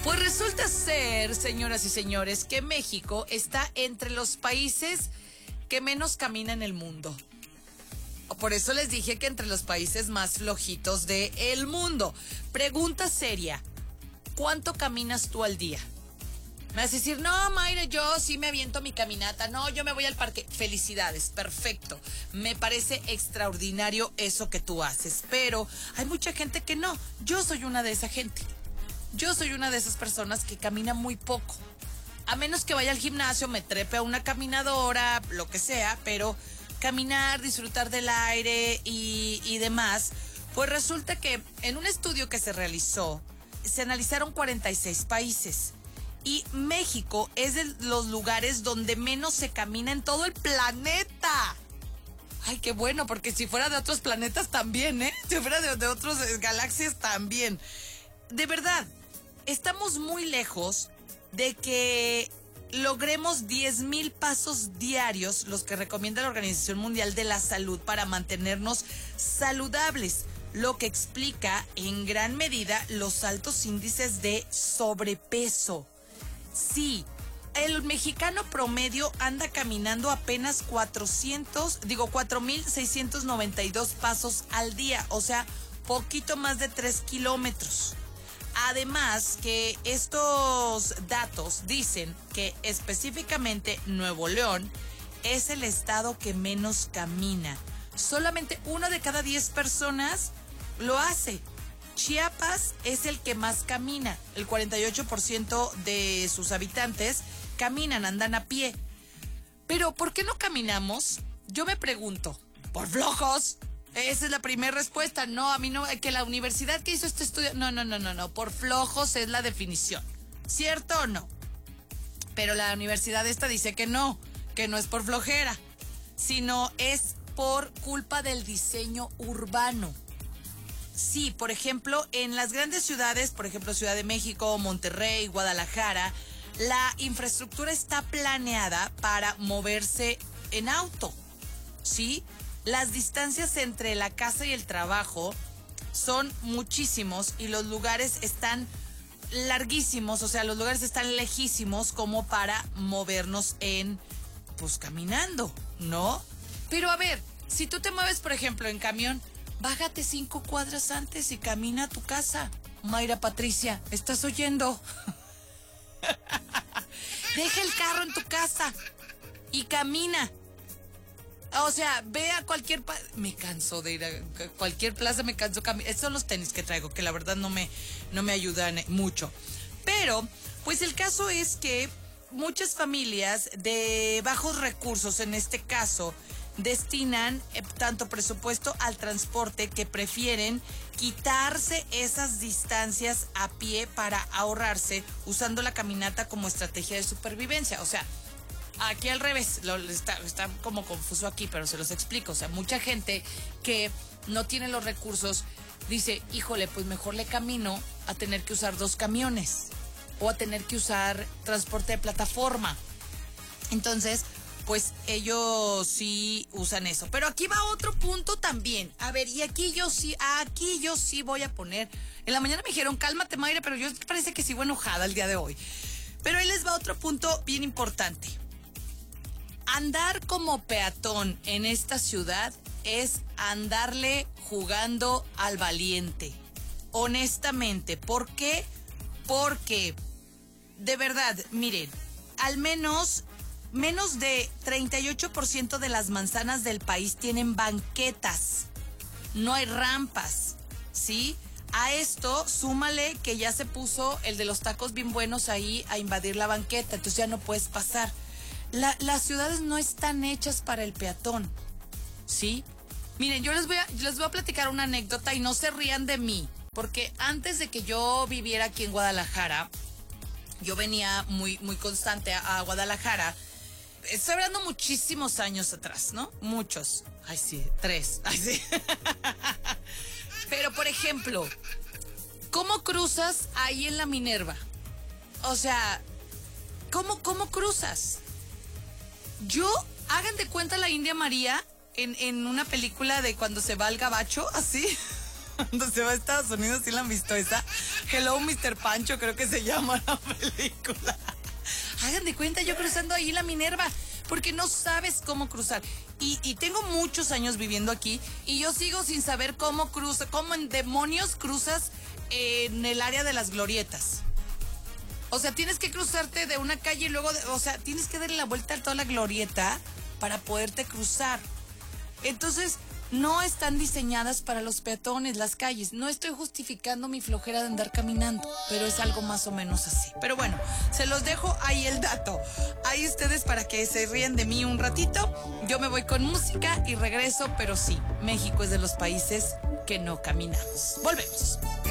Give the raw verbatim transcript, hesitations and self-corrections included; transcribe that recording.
Pues resulta ser, señoras y señores, que México está entre los países que menos camina en el mundo. Por eso les dije que entre los países más flojitos del mundo. Pregunta seria, ¿cuánto caminas tú al día? Me vas a decir, no, Mayra, yo sí me aviento mi caminata. No, yo me voy al parque. Felicidades, perfecto. Me parece extraordinario eso que tú haces. Pero hay mucha gente que no. Yo soy una de esa gente. Yo soy una de esas personas que camina muy poco. A menos que vaya al gimnasio, me trepe a una caminadora, lo que sea, pero caminar, disfrutar del aire y, y demás. Pues resulta que en un estudio que se realizó, se analizaron cuarenta y seis países. Y México es de los lugares donde menos se camina en todo el planeta. Ay, qué bueno, porque si fuera de otros planetas también, ¿eh? Si fuera de, de otras galaxias también. De verdad, estamos muy lejos de que logremos diez mil pasos diarios, los que recomienda la Organización Mundial de la Salud, para mantenernos saludables, lo que explica en gran medida los altos índices de sobrepeso. Sí, el mexicano promedio anda caminando apenas cuatrocientos, digo cuatro mil seiscientos noventa y dos pasos al día, o sea, poquito más de tres kilómetros. Además que estos datos dicen que específicamente Nuevo León es el estado que menos camina. Solamente una de cada diez personas lo hace. Chiapas es el que más camina. El cuarenta y ocho por ciento de sus habitantes caminan, andan a pie. Pero ¿por qué no caminamos? Yo me pregunto, ¿por flojos? Esa es la primera respuesta. No, a mí no, que la universidad que hizo este estudio, no, no, no, no, no, por flojos es la definición. ¿Cierto o no? Pero la universidad esta dice que no, que no es por flojera, sino es por culpa del diseño urbano. Sí, por ejemplo, en las grandes ciudades, por ejemplo, Ciudad de México, Monterrey, Guadalajara, la infraestructura está planeada para moverse en auto, ¿sí? Las distancias entre la casa y el trabajo son muchísimos y los lugares están larguísimos, o sea, los lugares están lejísimos como para movernos en, pues, caminando, ¿no? Pero a ver, si tú te mueves, por ejemplo, en camión, bájate cinco cuadras antes y camina a tu casa. Mayra Patricia, ¿estás oyendo? Deja el carro en tu casa y camina. O sea, ve a cualquier... Pa- me canso de ir a cualquier plaza, me canso de caminar. Esos son los tenis que traigo, que la verdad no me, no me ayudan mucho. Pero, pues el caso es que muchas familias de bajos recursos, en este caso, destinan eh, tanto presupuesto al transporte que prefieren quitarse esas distancias a pie para ahorrarse, usando la caminata como estrategia de supervivencia. O sea, aquí al revés, lo, está, está como confuso aquí, pero se los explico. O sea, mucha gente que no tiene los recursos dice, híjole, pues mejor le camino a tener que usar dos camiones o a tener que usar transporte de plataforma. Entonces, pues ellos sí usan eso. Pero aquí va otro punto también. A ver, y aquí yo sí, aquí yo sí voy a poner. En la mañana me dijeron, cálmate, Mayra, pero yo parece que sigo enojada el día de hoy. Pero ahí les va otro punto bien importante. Andar como peatón en esta ciudad es andarle jugando al valiente. Honestamente, ¿por qué? Porque, de verdad, miren, al menos... Menos de treinta y ocho por ciento de las manzanas del país tienen banquetas. No hay rampas, ¿sí? A esto, súmale que ya se puso el de los tacos bien buenos ahí a invadir la banqueta, entonces ya no puedes pasar. La, las ciudades no están hechas para el peatón, ¿sí? Miren, yo les voy a, les voy a platicar una anécdota y no se rían de mí, porque antes de que yo viviera aquí en Guadalajara, yo venía muy, muy constante a, a Guadalajara. Estoy hablando muchísimos años atrás, ¿no? Muchos. Ay, sí, tres. Ay, sí. Pero, por ejemplo, ¿cómo cruzas ahí en la Minerva? O sea, ¿cómo, cómo cruzas? Yo, hagan de cuenta la India María en, en una película de cuando se va al gabacho, así. cuando se va a Estados Unidos, ¿sí la han visto esa? Hello, mister Pancho, creo que se llama la película. Hagan de cuenta, yo cruzando ahí la Minerva, porque no sabes cómo cruzar. Y, y tengo muchos años viviendo aquí y yo sigo sin saber cómo cruza, cómo en demonios cruzas en el área de las glorietas. O sea, tienes que cruzarte de una calle y luego, de, o sea, tienes que darle la vuelta a toda la glorieta para poderte cruzar. Entonces, no están diseñadas para los peatones las calles. No estoy justificando mi flojera de andar caminando, pero es algo más o menos así. Pero bueno, se los dejo ahí el dato. Ahí ustedes para que se ríen de mí un ratito. Yo me voy con música y regreso, pero sí, México es de los países que no caminamos. Volvemos.